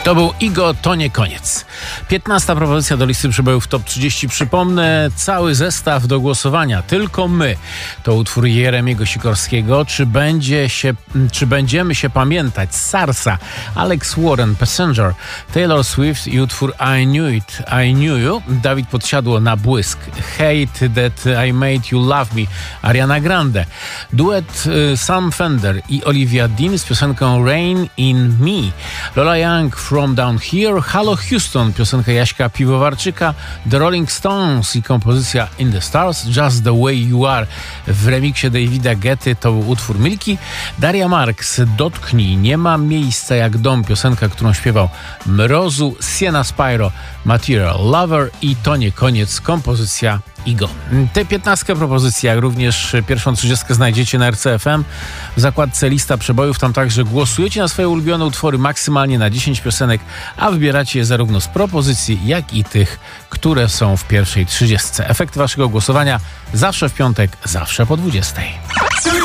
To był Igo, to nie koniec. 15. propozycja do listy przebojów Top 30. Przypomnę, cały zestaw do głosowania. Tylko my. To utwór Jeremiego Sikorskiego. Czy będziemy się pamiętać? Sarsa, Alex Warren, Passenger, Taylor Swift i utwór I Knew It, I Knew You. Dawid Podsiadło, Na błysk. Hate That I Made You Love Me, Ariana Grande. Duet Sam Fender i Olivia Dean z piosenką Rain in Me. Lola Young, From Down Here. Halo Houston, piosenka Jaśka Piwowarczyka. The Rolling Stones i kompozycja In the Stars. Just the Way You Are w remiksie Davida Guetty to był utwór Milki. Daria Marks, Dotknij, Nie ma miejsca jak dom, piosenka, którą śpiewał Mrozu. Sienna Spyro, Material Lover i To nie koniec, kompozycja Igo. Te 15 propozycji, jak również pierwszą 30 znajdziecie na RCFM w zakładce Lista Przebojów. Tam także głosujecie na swoje ulubione utwory maksymalnie na 10 piosenek, a wybieracie je zarówno z propozycji, jak i tych, które są w pierwszej 30. Efekty waszego głosowania zawsze w piątek, zawsze po 20.